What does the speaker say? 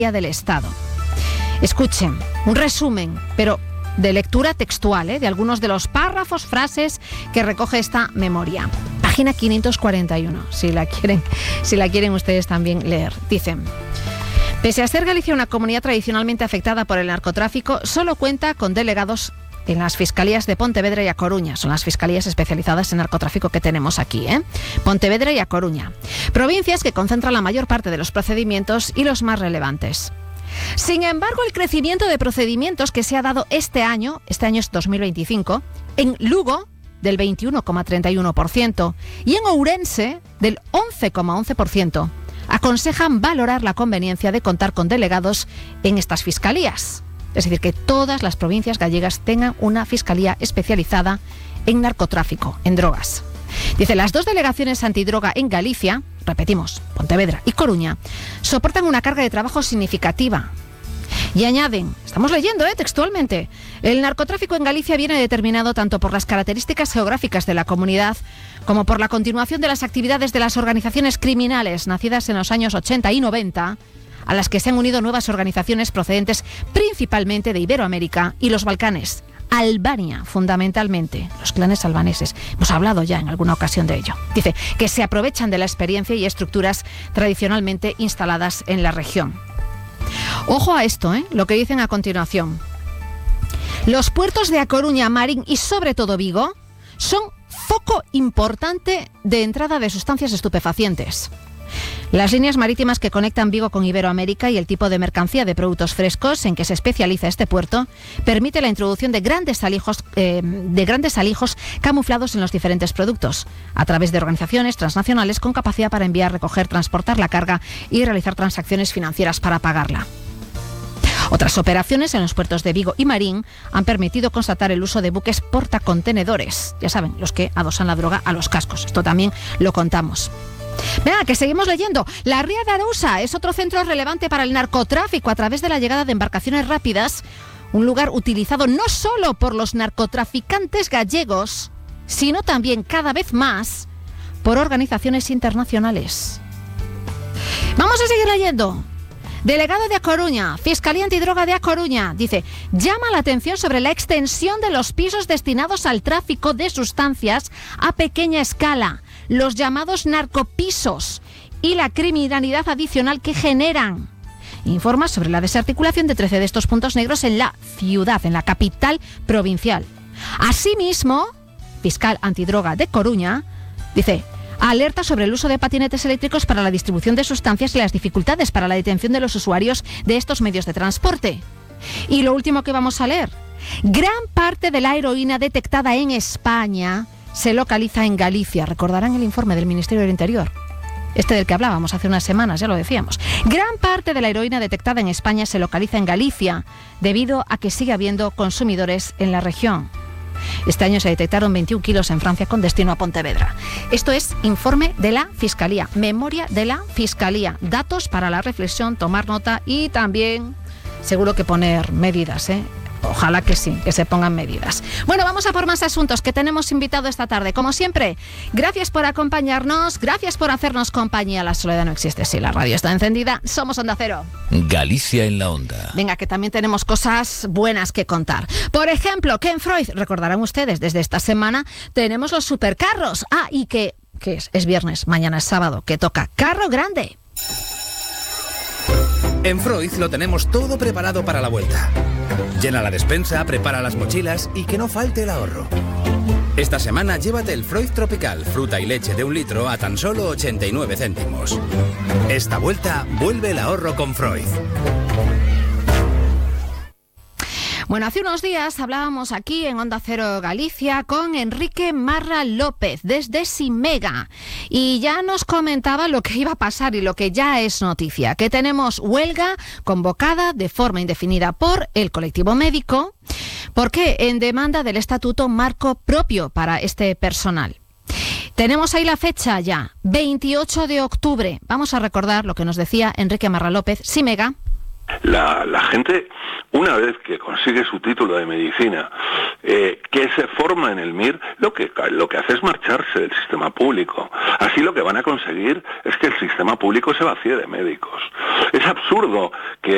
del Estado. Escuchen, un resumen, pero de lectura textual, de algunos de los párrafos, frases que recoge esta memoria. Página 541, si la quieren ustedes también leer. Dicen: pese a ser Galicia una comunidad tradicionalmente afectada por el narcotráfico, solo cuenta con delegados en las fiscalías de Pontevedra y A Coruña. Son las fiscalías especializadas en narcotráfico que tenemos aquí, Pontevedra y A Coruña. Provincias que concentran la mayor parte de los procedimientos y los más relevantes. Sin embargo, el crecimiento de procedimientos que se ha dado este año es 2025, en Lugo del 21,31% y en Ourense del 11,11%, aconsejan valorar la conveniencia de contar con delegados en estas fiscalías. Es decir, que todas las provincias gallegas tengan una fiscalía especializada en narcotráfico, en drogas. Dice, las dos delegaciones antidroga en Galicia, repetimos, Pontevedra y Coruña, soportan una carga de trabajo significativa. Y añaden, estamos leyendo textualmente, el narcotráfico en Galicia viene determinado tanto por las características geográficas de la comunidad como por la continuación de las actividades de las organizaciones criminales nacidas en los años 80 y 90, a las que se han unido nuevas organizaciones procedentes principalmente de Iberoamérica y los Balcanes. Albania, fundamentalmente, los clanes albaneses. Hemos hablado ya en alguna ocasión de ello. Dice que se aprovechan de la experiencia y estructuras tradicionalmente instaladas en la región. Ojo a esto, lo que dicen a continuación. Los puertos de A Coruña, Marín y sobre todo Vigo son foco importante de entrada de sustancias estupefacientes. Las líneas marítimas que conectan Vigo con Iberoamérica y el tipo de mercancía de productos frescos en que se especializa este puerto permite la introducción de grandes alijos camuflados en los diferentes productos, a través de organizaciones transnacionales con capacidad para enviar, recoger, transportar la carga y realizar transacciones financieras para pagarla. Otras operaciones en los puertos de Vigo y Marín han permitido constatar el uso de buques portacontenedores, ya saben, los que adosan la droga a los cascos. Esto también lo contamos. Venga, que seguimos leyendo. La Ría de Arousa es otro centro relevante para el narcotráfico a través de la llegada de embarcaciones rápidas, un lugar utilizado no solo por los narcotraficantes gallegos, sino también cada vez más por organizaciones internacionales. Vamos a seguir leyendo. Delegado de A Coruña, Fiscalía Antidroga de A Coruña, dice, llama la atención sobre la extensión de los pisos destinados al tráfico de sustancias a pequeña escala, los llamados narcopisos, y la criminalidad adicional que generan. Informa sobre la desarticulación de 13 de estos puntos negros en la ciudad, en la capital provincial. Asimismo, Fiscal Antidroga de Coruña dice, alerta sobre el uso de patinetes eléctricos para la distribución de sustancias y las dificultades para la detención de los usuarios de estos medios de transporte. Y lo último que vamos a leer, gran parte de la heroína detectada en España se localiza en Galicia. Recordarán el informe del Ministerio del Interior, del que hablábamos hace unas semanas, ya lo decíamos. Gran parte de la heroína detectada en España se localiza en Galicia, debido a que sigue habiendo consumidores en la región. Este año se detectaron 21 kilos en Francia con destino a Pontevedra. Esto es informe de la Fiscalía, memoria de la Fiscalía. Datos para la reflexión, tomar nota y también seguro que poner medidas, Ojalá que sí, que se pongan medidas. Bueno, vamos a por más asuntos que tenemos invitado esta tarde. Como siempre, gracias por acompañarnos, gracias por hacernos compañía. La soledad no existe si la radio está encendida. Somos Onda Cero. Galicia en la onda. Venga, que también tenemos cosas buenas que contar. Por ejemplo, que en Freud, recordarán ustedes, desde esta semana tenemos los supercarros. Y que es viernes, mañana es sábado, que toca carro grande. En Freud lo tenemos todo preparado para la vuelta. Llena la despensa, prepara las mochilas y que no falte el ahorro. Esta semana llévate el Freud Tropical, fruta y leche de 1 litro a tan solo 89 céntimos. Esta vuelta vuelve el ahorro con Freud. Bueno, hace unos días hablábamos aquí en Onda Cero Galicia con Enrique Marra López desde Simega y ya nos comentaba lo que iba a pasar y lo que ya es noticia, que tenemos huelga convocada de forma indefinida por el colectivo médico, porque en demanda del estatuto marco propio para este personal. Tenemos ahí la fecha ya, 28 de octubre. Vamos a recordar lo que nos decía Enrique Marra López, Simega. La gente, una vez que consigue su título de medicina, que se forma en el MIR, lo que hace es marcharse del sistema público. Así lo que van a conseguir es que el sistema público se vacíe de médicos. Es absurdo que